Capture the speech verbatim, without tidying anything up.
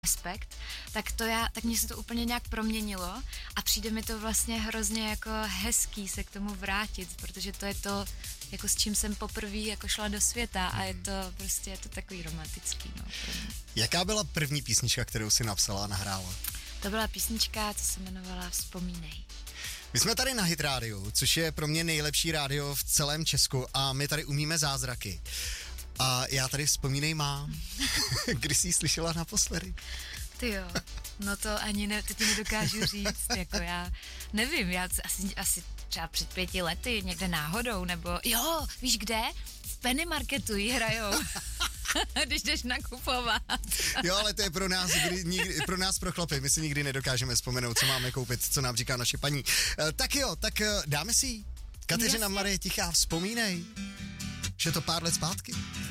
Respekt, tak to já, tak mě se to úplně nějak proměnilo a přijde mi to vlastně hrozně jako hezký se k tomu vrátit, protože to je to, jako s čím jsem poprvé jako šla do světa a je to prostě, je to takový romantický, no. Jaká byla první písnička, kterou si napsala a nahrála? To byla písnička, co se jmenovala Vzpomínej. My jsme tady na Hit rádiu, což je pro mě nejlepší rádio v celém Česku a my tady umíme zázraky. A já tady Vzpomínej mám. Kdy jsi ji slyšela naposledy? Ty jo, no to ani ne, teď nedokážu říct, jako já nevím, já asi, asi třeba před pěti lety někde náhodou, nebo jo, víš kde? V Penny Marketu ji hrajou. Když jdeš nakupovat. Jo, ale to je pro nás, kdy, nikdy, pro nás pro chlapy, my si nikdy nedokážeme vzpomenout, co máme koupit, co nám říká naše paní. E, tak jo, tak dáme si ji. Kateřina Marie Tichá, Vzpomínej. Že to pár let zpátky.